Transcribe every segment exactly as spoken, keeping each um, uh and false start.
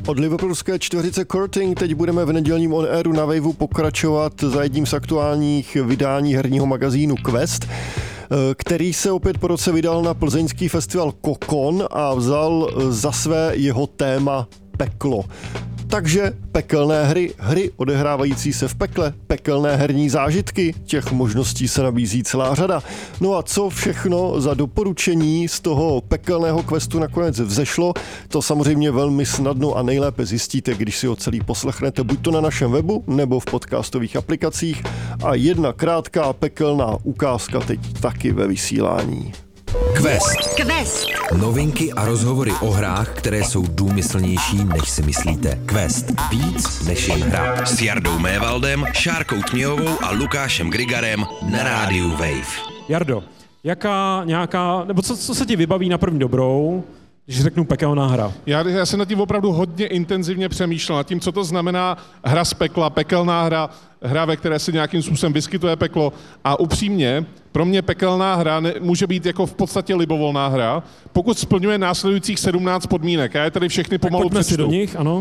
Od liverpoolské čtveřice Courting teď budeme v nedělním on airu na Waveu pokračovat za jedním z aktuálních vydání herního magazínu Quest, který se opět po roce vydal na plzeňský festival Kokon a vzal za své jeho téma peklo. Takže pekelné hry, hry odehrávající se v pekle, pekelné herní zážitky, těch možností se nabízí celá řada. No a co všechno za doporučení z toho pekelného questu nakonec vzešlo, to samozřejmě velmi snadno a nejlépe zjistíte, když si ho celý poslechnete buď to na našem webu, nebo v podcastových aplikacích. A jedna krátká pekelná ukázka teď taky ve vysílání. Quest. Quest. Novinky a rozhovory o hrách, které jsou důmyslnější, než si myslíte. Quest. Víc než jen hra. S Jardou Mévaldem, Šárkou Tměhovou a Lukášem Grigarem na rádiu Wave. Jardo, jaká nějaká, nebo co, co se ti vybaví na první dobrou, když řeknu pekelná hra? Já, já jsem nad tím opravdu hodně intenzivně přemýšlel, nad tím, co to znamená hra z pekla, pekelná hra, hra, ve které se nějakým způsobem vyskytuje peklo. A upřímně, pro mě pekelná hra ne, může být jako v podstatě libovolná hra, pokud splňuje následujících sedmnáct podmínek. Já je tady všechny pomalu tak pojďme přečtu. si do nich, ano.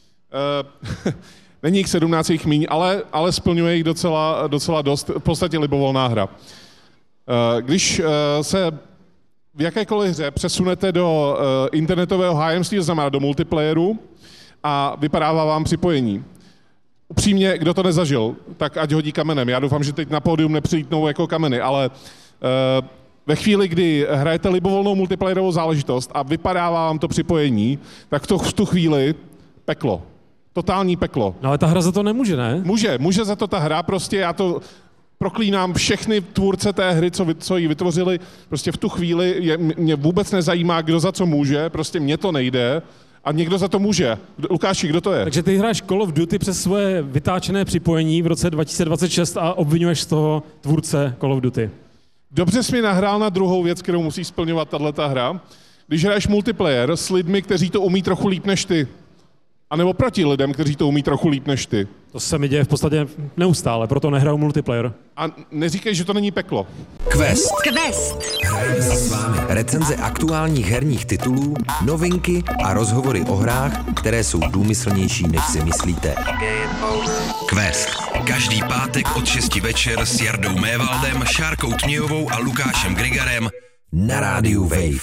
Uh, není jich sedmnáct, jich míň, ale, ale splňuje jich docela, docela dost, v podstatě libovolná hra. Uh, když uh, se v jakékoliv hře přesunete do uh, internetového hájemství, to znamená do multiplayeru a vypadává vám připojení. Upřímně, kdo to nezažil, tak ať hodí kamenem. Já doufám, že teď na pódium nepřilítnou jako kameny, ale uh, ve chvíli, kdy hrajete libovolnou multiplayerovou záležitost a vypadává vám to připojení, tak to v tu chvíli peklo. Totální peklo. No ale ta hra za to nemůže, ne? Může, může za to ta hra, prostě já to proklínám všechny tvůrce té hry, co, co ji vytvořili, prostě v tu chvíli je, mě vůbec nezajímá, kdo za co může, prostě mně to nejde a někdo za to může. Lukáši, kdo to je? Takže ty hráš Call of Duty přes svoje vytáčené připojení v roce dva tisíce dvacet šest a obvinuješ z toho tvůrce Call of Duty. Dobře jsi mi nahrál na druhou věc, kterou musí splňovat tato hra. Když hraješ multiplayer s lidmi, kteří to umí trochu líp než ty, anebo proti lidem, kteří to umí trochu líp než ty. To se mi děje v podstatě neustále, proto nehraju multiplayer. A neříkej, že to není peklo. Quest. Quest. Hrajeme si s vámi recenze aktuálních herních titulů, novinky a rozhovory o hrách, které jsou důmyslnější, než si myslíte. Quest. Každý pátek od šesti večer s Jardou Mévaldem, Šárkou Tměhovou a Lukášem Grigarem Na rádiu Wave.